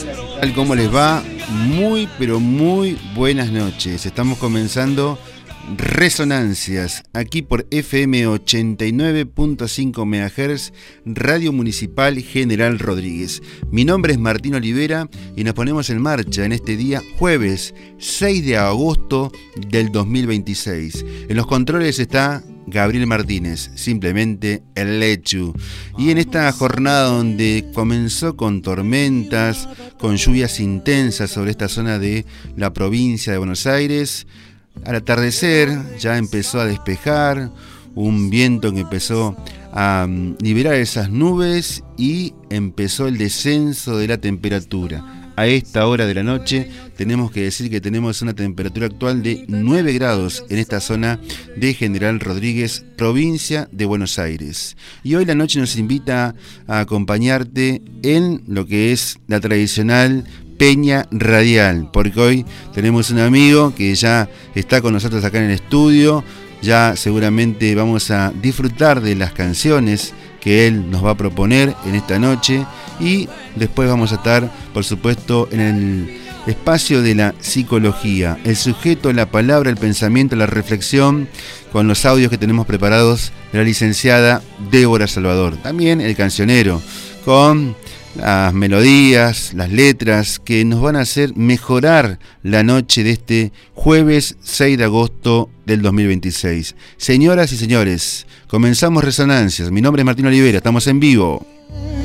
¿Cómo les va? Muy, pero muy buenas noches. Estamos comenzando Resonancias, aquí por FM 89.5 MHz, Radio Municipal General Rodríguez. Mi nombre es Martín Olivera y nos ponemos en marcha en este día jueves 6 de agosto del 2026. En los controles está Gabriel Martínez, simplemente el Lechu. Y en esta jornada donde comenzó con tormentas, con lluvias intensas sobre esta zona de la provincia de Buenos Aires, al atardecer ya empezó a despejar, un viento que empezó a liberar esas nubes y empezó el descenso de la temperatura. A esta hora de la noche tenemos que decir que tenemos una temperatura actual de 9 grados en esta zona de General Rodríguez, provincia de Buenos Aires. Y hoy la noche nos invita a acompañarte en lo que es la tradicional Peña Radial, porque hoy tenemos un amigo que ya está con nosotros acá en el estudio. Ya seguramente vamos a disfrutar de las canciones que él nos va a proponer en esta noche y después vamos a estar, por supuesto, en el espacio de la psicología, el sujeto, la palabra, el pensamiento, la reflexión, con los audios que tenemos preparados de la licenciada Débora Salvador. También el cancionero, con las melodías, las letras que nos van a hacer mejorar la noche de este jueves 6 de agosto del 2026. Señoras y señores, comenzamos Resonancias. Mi nombre es Martín Olivera, estamos en vivo.